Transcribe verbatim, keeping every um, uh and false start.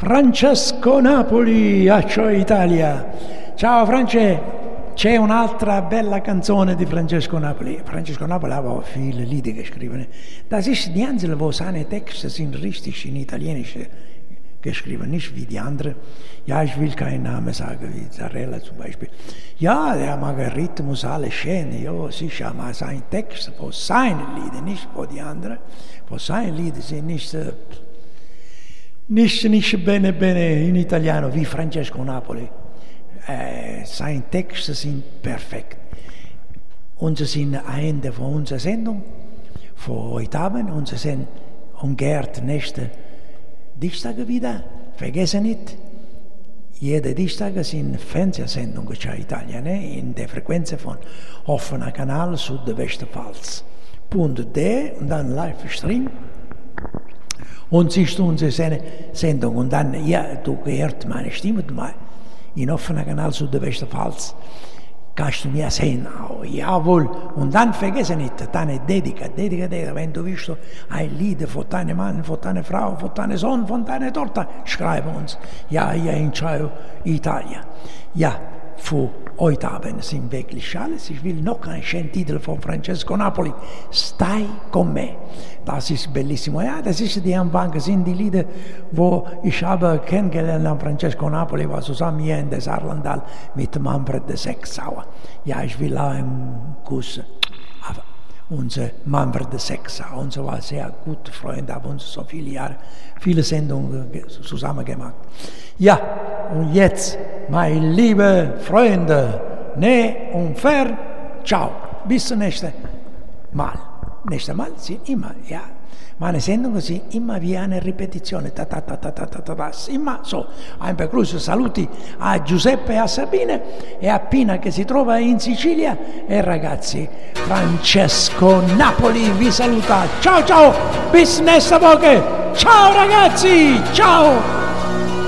Francesco Napoli, Accio Italia. Ciao France, c'è un'altra bella canzone di Francesco Napoli. Francesco Napoli aveva viele Lieder geschrieben. Das ist die einzige, wo seine Texte sind richtig in Italienisch geschrieben, nicht wie die anderen. Ja, ich will keinen Namen sagen, wie Zarella zum Beispiel. Ja, der mag Rhythmus, alles schön, ja, sicher, aber sein Text für seine Lieder, nicht für die anderen. Für seine Lieder sind nicht, äh, nicht, nicht bene bene in Italiano wie Francesco Napoli. Äh, seine Texte sind perfekt. Und sie sind am Ende von unserer Sendung, für heute Abend, und sie sind umgehrt nächste Dienstag wieder. Vergessen nicht, jede Dienstag sind Fernsehsendungen in Italien, ne? In der Frequenz von offener Kanal Südwestpfalz. Punkt D und dann Livestream. Und siehst du unsere Sendung und dann, ja, du hörst meine Stimme, in offener Kanal Südwestpfalz kannst du mir sehen, oh, jawohl. Und dann vergesse nicht, deine Dedica, Dedica, Dedica, wenn du willst, ein Lied von deinem Mann, von deiner Frau, von deinem Sohn, von deiner Tochter, schreibe uns. Ja, ja, in Ciao Italia. Ja, für heute Abend sind wirklich alles. Ich will noch einen schönen Titel von Francesco Napoli. Stai con me. Das ist bellissimo. Ja, das ist die Anfang, sind die Lieder, wo ich habe kennengelernt, Francesco Napoli war zusammen hier in der Saarlandal mit Manfred de Sechsauer. Ja, ich will auch einen Kuss. Aber unser Manfred de Sechsauer, unser war sehr guter Freund, haben uns so viele Jahre, viele Sendungen zusammen gemacht. Ja, und jetzt, meine lieben Freunde, ne und fern, ciao, bis zum nächsten Mal. Nächstes Mal sind immer, ja, meine Sendungen sind immer wie eine Repetizione, ta, ta, ta, ta, ta, ta, ta, ta, immer so. Ein Begrüße, saluti a Giuseppe e a Sabine e a Pina che si trova in Sicilia e ragazzi, Francesco Napoli vi saluta, ciao ciao, bis nächste Woche, ciao ragazzi, ciao!